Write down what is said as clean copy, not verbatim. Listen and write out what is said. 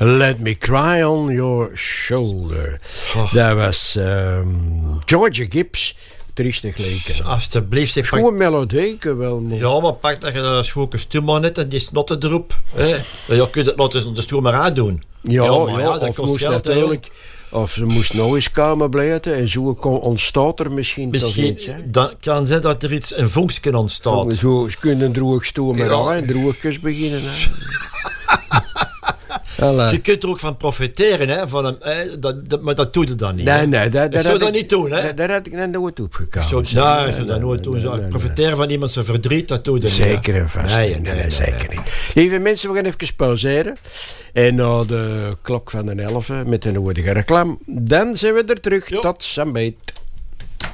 Let Me Cry on Your Shoulder. Dat was George Gibbs. Triestig leken. Alsjeblieft. Schoon melodie, wel. Man. Ja, maar pak dat je een schoon kostuum aan hebt en die snotten erop. Je kunt het nog eens op de stoel maar aandoen. Ja, dat of kost moest geld. Natuurlijk, of ze moest nog eens komen blijven en zo ontstaat er misschien toch iets. Dan kan zijn dat er iets, een vonkje ontstaat. Zo, ze kunnen een droog stoel met en droogjes beginnen. Je kunt er ook van profiteren, hè, maar dat doet het dan niet. Nee, ik zou dat niet doen, hè? Daar had ik net nooit opgekomen. Ik zou dat nooit doen. Profiteren van iemand zijn verdriet, dat doet het niet. Zeker en vast. Nee, zeker niet. Lieve mensen, we gaan even pauzeren. En na de klok van de 11 met de nodige reclame, dan zijn we er terug. Tot Sambeet.